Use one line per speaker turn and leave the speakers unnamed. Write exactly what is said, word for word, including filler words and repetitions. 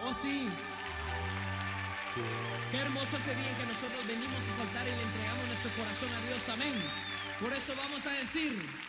Oh sí. Qué hermoso ese día en que nosotros venimos a saltar y le entregamos nuestro corazón a Dios. Amén. Por eso vamos a decir: